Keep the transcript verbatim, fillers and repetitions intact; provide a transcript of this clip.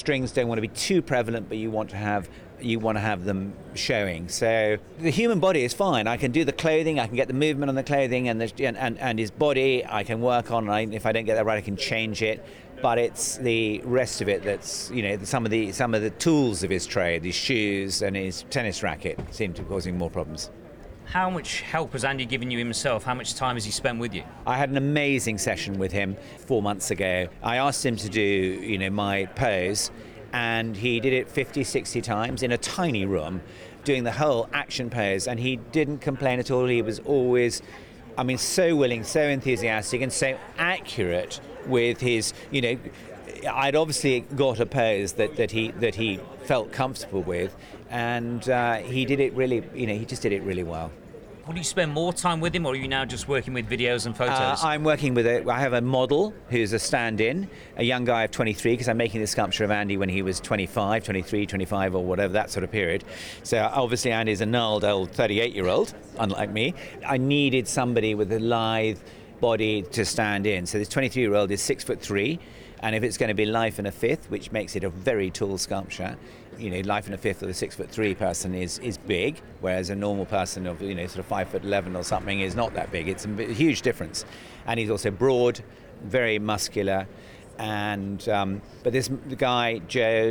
strings don't want to be too prevalent, but you want to have you want to have them showing. So the human body is fine. I can do the clothing, I can get the movement on the clothing and the, and, and, and his body I can work on. I, if I don't get that right, I can change it. But it's the rest of it that's, you know, some of the some of the tools of his trade, his shoes and his tennis racket, seem to be causing more problems. How much help has Andy given you himself? How much time has he spent with you? I had an amazing session with him four months ago. I asked him to do, you know, my pose, and he did it fifty, sixty times in a tiny room, doing the whole action pose, and he didn't complain at all. He was always, I mean, so willing, so enthusiastic, and so accurate with his, you know, I'd obviously got a pose that, that he that he felt comfortable with, and uh, he did it really, you know, he just did it really well. Will you spend more time with him, or are you now just working with videos and photos? Uh, I'm working with a, I have a model who's a stand-in, a young guy of twenty-three, because I'm making the sculpture of Andy when he was twenty-five, twenty-three, twenty-five, or whatever, that sort of period. So obviously Andy's a gnarled old thirty-eight-year-old, unlike me. I needed somebody with a lithe body to stand in. So this twenty-three-year-old is six foot three, and if it's going to be life and a fifth, which makes it a very tall sculpture, you know, life and a fifth of a six foot three person is, is big, whereas a normal person of, you know, sort of five foot eleven or something is not that big. It's a huge difference. And he's also broad, very muscular, and um, but this guy, Joe,